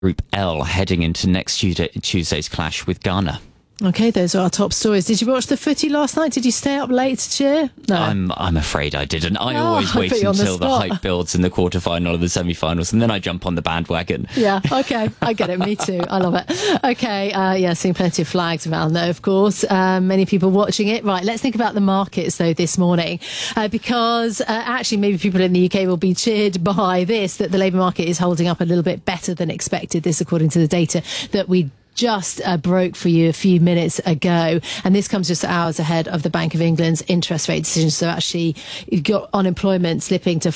Group L heading into next Tuesday's clash with Ghana. Okay, those are our top stories. Did you watch the footy last night? Did you stay up late to cheer? No. I'm afraid I didn't. I always wait until the hype builds in the quarterfinal or the semi-finals, and then I jump on the bandwagon. Yeah, okay. I get it. Me too. I love it. Okay, seeing plenty of flags around there, of course. Many people watching it. Right, let's think about the markets, though, this morning, because actually maybe people in the UK will be cheered by this, that the labour market is holding up a little bit better than expected. This, according to the data that we just broke for you a few minutes ago, and this comes just hours ahead of the Bank of England's interest rate decision. So actually you've got unemployment slipping to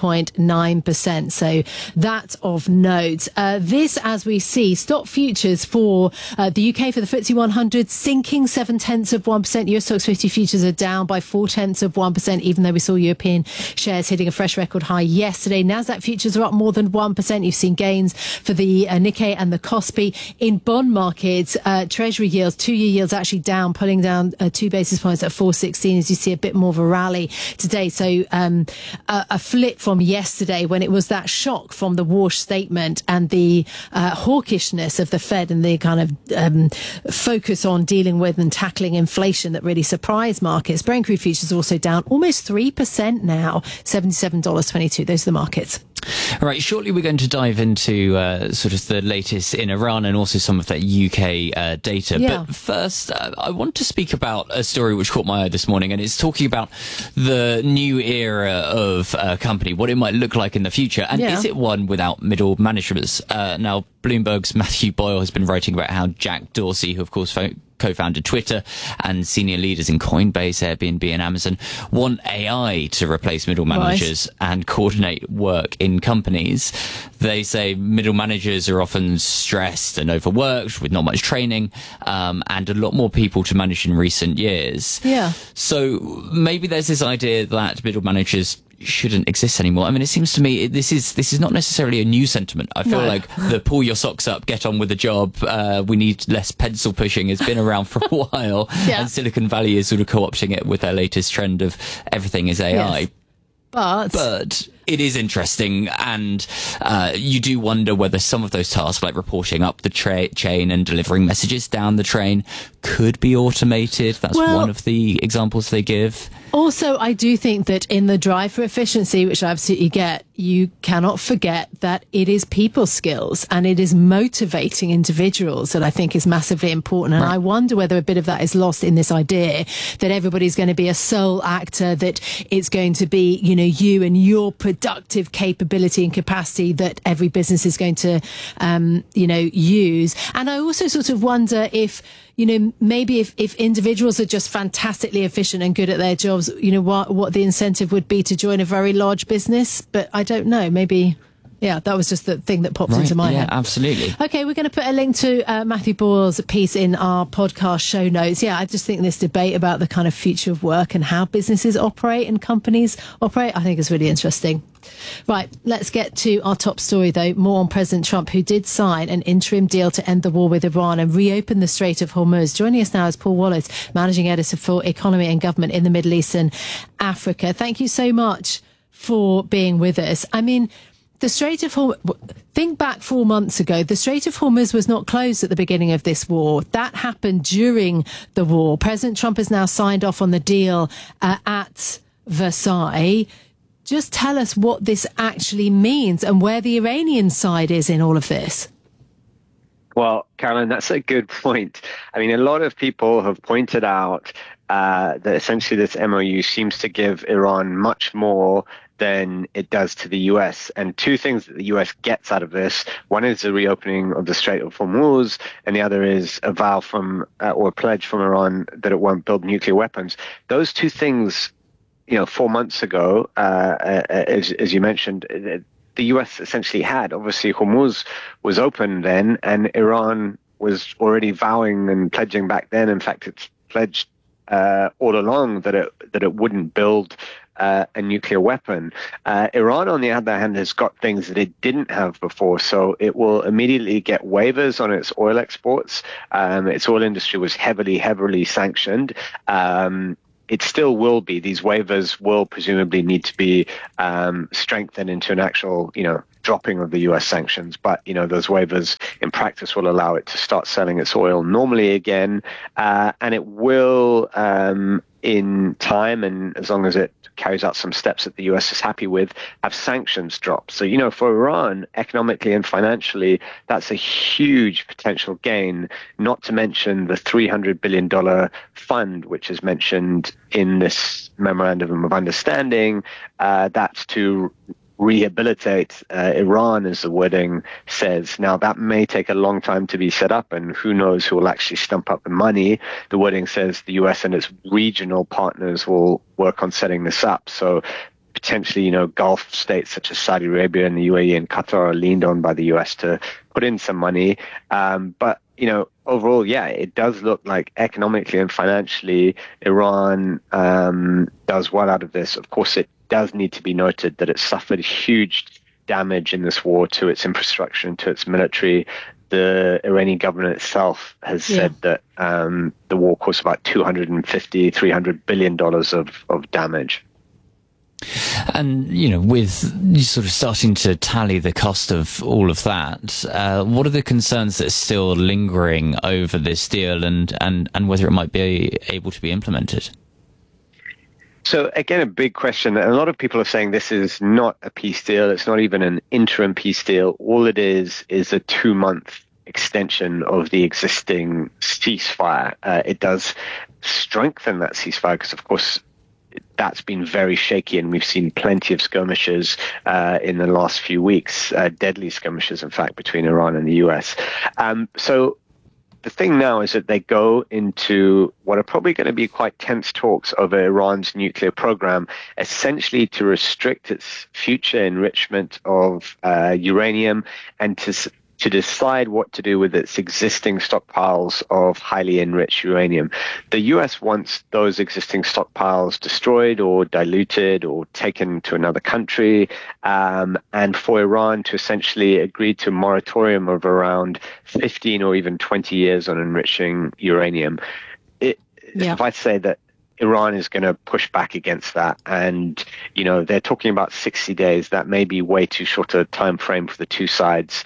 4.9%, so that's of note. This, as we see, stock futures for the UK for the FTSE 100 sinking 0.7%. US Stocks 50 futures are down by 0.4%, even though we saw European shares hitting a fresh record high yesterday. Nasdaq futures are up more than 1%. You've seen gains for the Nikkei and the Kospi. In bond markets, treasury yields, 2-year yields actually down, pulling down 2 basis points at 4.16 as you see a bit more of a rally today. So a flip from yesterday when it was that shock from the Warsh statement and the hawkishness of the Fed and the kind of focus on dealing with and tackling inflation that really surprised markets. Brent crude futures also down almost 3% now, $77.22. Those are the markets. All right, shortly we're going to dive into sort of the latest in Iran and also some of that UK data. Yeah. But first, I want to speak about a story which caught my eye this morning, and it's talking about the new era of a company, what it might look like in the future, and is it one without middle managers? Now, Bloomberg's Matthew Boyle has been writing about how Jack Dorsey, who of course co-founded Twitter, and senior leaders in Coinbase, Airbnb and Amazon want AI to replace middle managers and coordinate work in companies. They say middle managers are often stressed and overworked with not much training, and a lot more people to manage in recent years. Yeah. So maybe there's this idea that middle managers shouldn't exist anymore. I mean, it seems to me this is not necessarily a new sentiment. I feel like the pull your socks up, get on with the job, we need less pencil pushing has been around for a while, and Silicon Valley is sort of co-opting it with their latest trend of everything is AI. Yes. But it is interesting, and you do wonder whether some of those tasks, like reporting up the chain and delivering messages down the train, could be automated. That's one of the examples they give. Also, I do think that in the drive for efficiency, which I absolutely get, you cannot forget that it is people skills and it is motivating individuals that I think is massively important. And I wonder whether a bit of that is lost in this idea that everybody's going to be a sole actor, that it's going to be, you and your productive capability and capacity that every business is going to, use. And I also sort of wonder if, maybe if individuals are just fantastically efficient and good at their jobs, what the incentive would be to join a very large business. But I don't know. Maybe, that was just the thing that popped into my head. Yeah, absolutely. Okay, we're going to put a link to Matthew Boyle's piece in our podcast show notes. Yeah, I just think this debate about the kind of future of work and how businesses operate and companies operate, I think is really interesting. Right, let's get to our top story, though. More on President Trump, who did sign an interim deal to end the war with Iran and reopen the Strait of Hormuz. Joining us now is Paul Wallace, Managing Editor for Economy and Government in the Middle East and Africa. Thank you so much for being with us. I mean, the Strait of Hormuz, think back 4 months ago, the Strait of Hormuz was not closed at the beginning of this war. That happened during the war. President Trump has now signed off on the deal at Versailles. Just tell us what this actually means and where the Iranian side is in all of this. Well, Caroline, that's a good point. I mean, a lot of people have pointed out that essentially this MOU seems to give Iran much more than it does to the US. And two things that the US gets out of this: one is the reopening of the Strait of Hormuz, and the other is a vow from or a pledge from Iran that it won't build nuclear weapons. Those two things, 4 months ago, as you mentioned, the US essentially had. Obviously, Hormuz was open then, and Iran was already vowing and pledging back then. In fact, it's pledged all along that it wouldn't build a nuclear weapon. Iran, on the other hand, has got things that it didn't have before, so it will immediately get waivers on its oil exports. Its oil industry was heavily sanctioned. it still will be. These waivers will presumably need to be strengthened into an actual, dropping of the U.S. sanctions. But, those waivers in practice will allow it to start selling its oil normally again. And it will, in time, and as long as it carries out some steps that the U.S. is happy with, have sanctions drop. So, for Iran, economically and financially, that's a huge potential gain, not to mention the $300 billion fund, which is mentioned in this memorandum of understanding. That's to rehabilitate Iran, as the wording says. Now, that may take a long time to be set up, and who knows who will actually stump up the money. The wording says the U.S. and its regional partners will work on setting this up. So potentially, Gulf states such as Saudi Arabia and the UAE and Qatar are leaned on by the U.S. to put in some money. But overall, it does look like economically and financially, Iran does well out of this. Of course, it does need to be noted that it suffered huge damage in this war to its infrastructure and to its military. The Iranian government itself has said that the war caused about $250-300 billion of damage. And, with sort of starting to tally the cost of all of that, what are the concerns that are still lingering over this deal and whether it might be able to be implemented? So again, a big question. A lot of people are saying this is not a peace deal. It's not even an interim peace deal. All it is a 2-month extension of the existing ceasefire. It does strengthen that ceasefire because, of course, that's been very shaky, and we've seen plenty of skirmishes in the last few weeks, deadly skirmishes, in fact, between Iran and the U.S. So the thing now is that they go into what are probably going to be quite tense talks over Iran's nuclear program, essentially to restrict its future enrichment of uranium and to decide what to do with its existing stockpiles of highly enriched uranium. The U.S. wants those existing stockpiles destroyed or diluted or taken to another country, and for Iran to essentially agree to a moratorium of around 15 or even 20 years on enriching uranium. If I say that Iran is going to push back against that, and they're talking about 60 days, that may be way too short a time frame for the two sides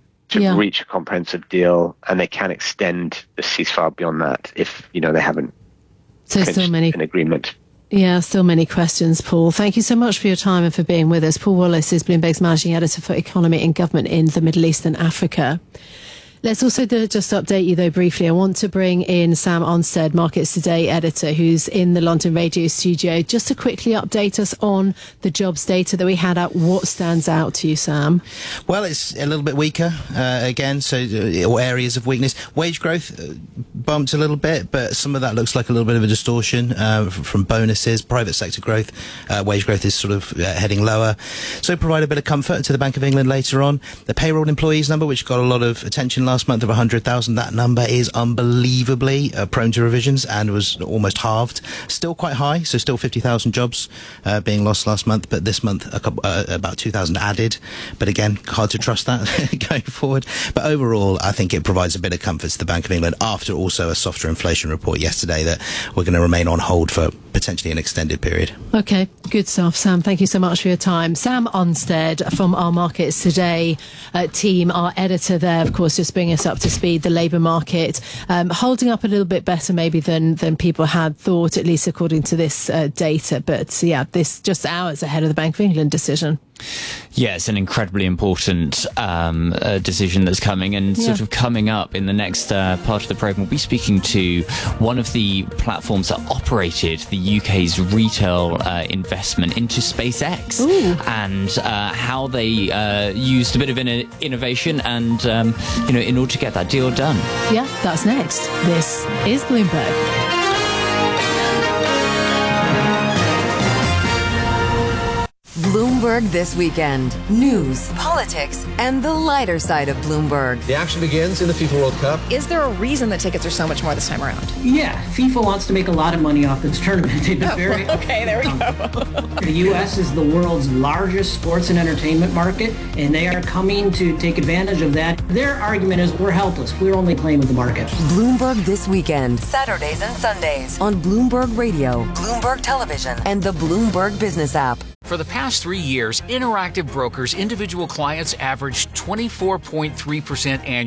to reach a comprehensive deal, and they can extend the ceasefire beyond that if, they haven't reached an agreement. Yeah, still many questions, Paul. Thank you so much for your time and for being with us. Paul Wallace is Bloomberg's Managing Editor for Economy and Government in the Middle East and Africa. Let's also just update you, though, briefly. I want to bring in Sam Onsted, Markets Today editor, who's in the London radio studio, just to quickly update us on the jobs data that we had out. What stands out to you, Sam? Well, it's a little bit weaker again, so areas of weakness. Wage growth bumped a little bit, but some of that looks like a little bit of a distortion from bonuses. Private sector growth, wage growth is sort of heading lower. So provide a bit of comfort to the Bank of England later on. The payroll employees number, which got a lot of attention last month of 100,000, that number is unbelievably prone to revisions and was almost halved. Still quite high, so still 50,000 jobs being lost last month, but this month about 2,000 added. But again, hard to trust that going forward. But overall, I think it provides a bit of comfort to the Bank of England after also a softer inflation report yesterday that we're going to remain on hold for potentially an extended period. Okay, good stuff, Sam. Thank you so much for your time. Sam Onsted from our Markets Today team, our editor there, of course, just bringing us up to speed. The labour market holding up a little bit better maybe than people had thought, at least according to this data. But this just hours ahead of the Bank of England decision. Yeah, it's an incredibly important decision that's coming, and sort of coming up in the next part of the programme. We'll be speaking to one of the platforms that operated the UK's retail investment into SpaceX. Ooh. And how they used a bit of innovation and, in order to get that deal done. Yeah, that's next. This is Bloomberg. Bloomberg Bloomberg This Weekend. News, politics, and the lighter side of Bloomberg. The action begins in the FIFA World Cup. Is there a reason that tickets are so much more this time around? Yeah, FIFA wants to make a lot of money off this tournament. They've been very okay, there we go. The U.S. is the world's largest sports and entertainment market, and they are coming to take advantage of that. Their argument is we're helpless. We're only playing with the market. Bloomberg This Weekend, Saturdays and Sundays on Bloomberg Radio, Bloomberg Television, and the Bloomberg Business app. For the past 3 years, Interactive Brokers individual clients averaged 24.3% annually.